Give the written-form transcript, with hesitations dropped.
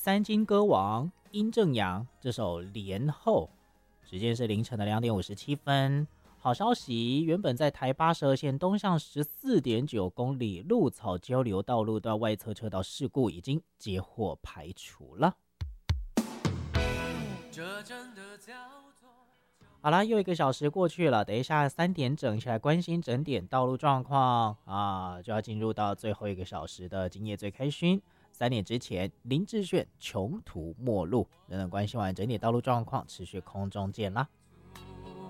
三金歌王殷正阳这首《连后》，时间是凌晨的2点57分。好消息，原本在台82线东向14.9公里鹿草交流道路段外侧车道事故已经接获排除了。好啦，又1个小时过去了，等一下3点整，一起来关心整点道路状况啊，就要进入到最后1个小时的今夜最开勋。3点之前，林志炫穷途末路，等等关心完整点道路状况，持续空中见啦。